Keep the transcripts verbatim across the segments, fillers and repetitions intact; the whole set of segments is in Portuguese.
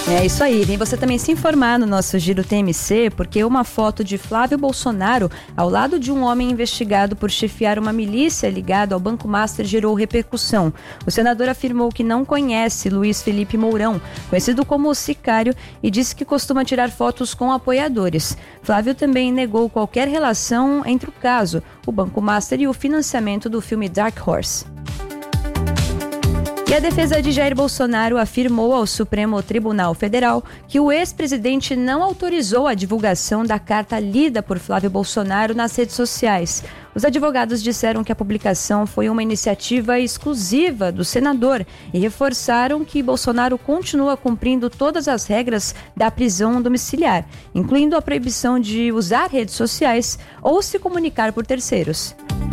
É isso aí, vem você também se informar no nosso Giro T M C, porque uma foto de Flávio Bolsonaro ao lado de um homem investigado por chefiar uma milícia ligada ao Banco Master gerou repercussão. O senador afirmou que não conhece Luiz Felipe Mourão, conhecido como o Sicário, e disse que costuma tirar fotos com apoiadores. Flávio também negou qualquer relação entre o caso, o Banco Master e o financiamento do filme Dark Horse. E a defesa de Jair Bolsonaro afirmou ao Supremo Tribunal Federal que o ex-presidente não autorizou a divulgação da carta lida por Flávio Bolsonaro nas redes sociais. Os advogados disseram que a publicação foi uma iniciativa exclusiva do senador e reforçaram que Bolsonaro continua cumprindo todas as regras da prisão domiciliar, incluindo a proibição de usar redes sociais ou se comunicar por terceiros.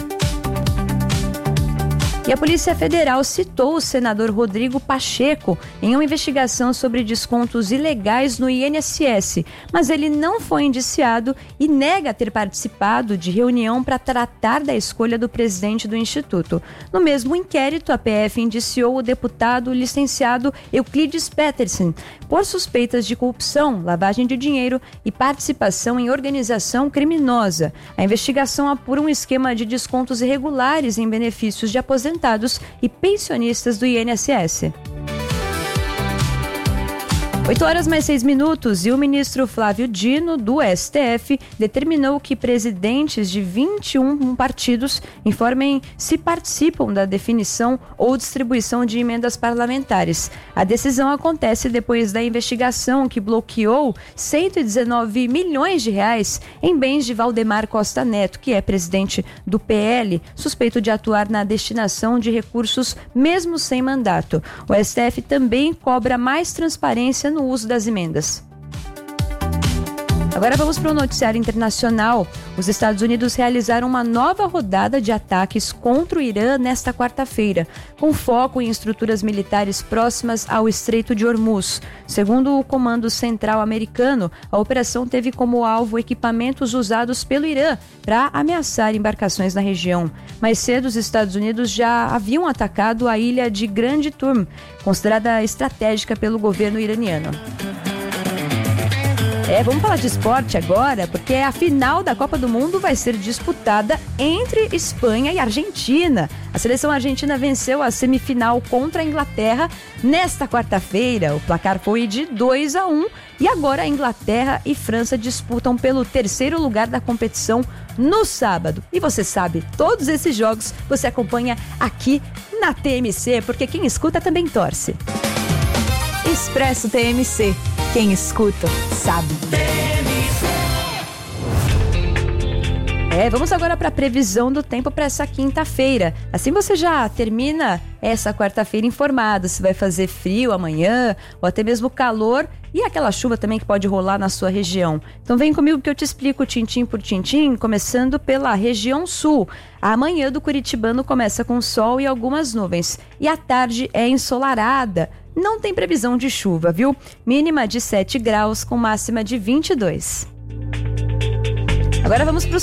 E a Polícia Federal citou o senador Rodrigo Pacheco em uma investigação sobre descontos ilegais no I N S S, mas ele não foi indiciado e nega ter participado de reunião para tratar da escolha do presidente do Instituto. No mesmo inquérito, a P F indiciou o deputado licenciado Euclides Petersen por suspeitas de corrupção, lavagem de dinheiro e participação em organização criminosa. A investigação apura um esquema de descontos irregulares em benefícios de aposentadoria e pensionistas do I N S S. oito horas mais seis minutos e o ministro Flávio Dino, do S T F, determinou que presidentes de vinte e um partidos informem se participam da definição ou distribuição de emendas parlamentares. A decisão acontece depois da investigação que bloqueou cento e dezenove milhões de reais em bens de Valdemar Costa Neto, que é presidente do P L, suspeito de atuar na destinação de recursos mesmo sem mandato. O S T F também cobra mais transparência no uso das emendas. Agora vamos para o noticiário internacional. Os Estados Unidos realizaram uma nova rodada de ataques contra o Irã nesta quarta-feira, com foco em estruturas militares próximas ao Estreito de Hormuz. Segundo o Comando Central americano, a operação teve como alvo equipamentos usados pelo Irã para ameaçar embarcações na região. Mais cedo, os Estados Unidos já haviam atacado a ilha de Grande Turm, considerada estratégica pelo governo iraniano. É, vamos falar de esporte agora, porque a final da Copa do Mundo vai ser disputada entre Espanha e Argentina. A seleção argentina venceu a semifinal contra a Inglaterra nesta quarta-feira. O placar foi de dois a um e agora a Inglaterra e França disputam pelo terceiro lugar da competição no sábado. E você sabe, todos esses jogos você acompanha aqui na T M C, porque quem escuta também torce. Expresso T M C. Quem escuta, sabe. É, vamos agora para a previsão do tempo para essa quinta-feira. Assim você já termina essa quarta-feira informado se vai fazer frio amanhã ou até mesmo calor e aquela chuva também que pode rolar na sua região. Então vem comigo que eu te explico tintim por tintim, começando pela região sul. A manhã do curitibano começa com sol e algumas nuvens e a tarde é ensolarada. Não tem previsão de chuva, viu? Mínima de sete graus com máxima de vinte e dois. Agora vamos para os